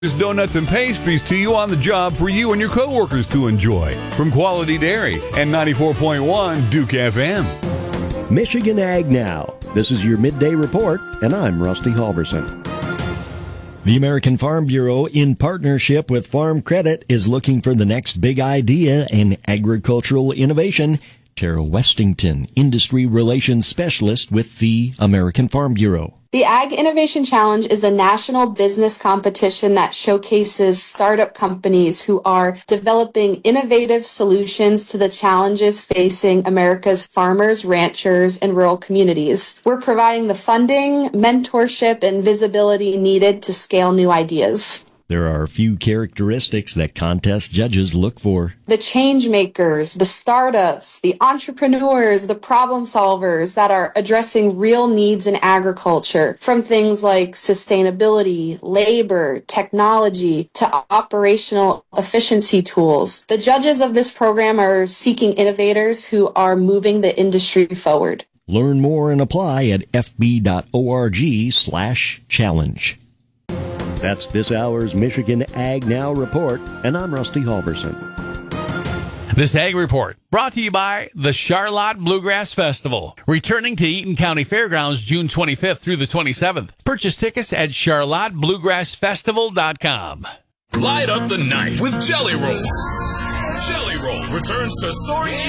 Donuts and pastries to you on the job for you and your coworkers to enjoy. From Quality Dairy and 94.1 Duke FM. Michigan Ag Now. This is your midday report, and I'm Rusty Halverson. The American Farm Bureau, in partnership with Farm Credit, is looking for the next big idea in agricultural innovation. Tara Westington, Industry Relations Specialist with the American Farm Bureau. The Ag Innovation Challenge is a national business competition that showcases startup companies who are developing innovative solutions to the challenges facing America's farmers, ranchers, and rural communities. We're providing the funding, mentorship, and visibility needed to scale new ideas. There are a few characteristics that contest judges look for. The change makers, the startups, the entrepreneurs, the problem solvers that are addressing real needs in agriculture, from things like sustainability, labor, technology, to operational efficiency tools. The judges of this program are seeking innovators who are moving the industry forward. Learn more and apply at fb.org/challenge. That's this hour's Michigan Ag Now report, and I'm Rusty Halverson. This Ag Report brought to you by the Charlotte Bluegrass Festival, returning to Eaton County Fairgrounds June 25th through the 27th. Purchase tickets at charlottebluegrassfestival.com. Light up the night with Jelly Roll. Jelly Roll returns to Soaring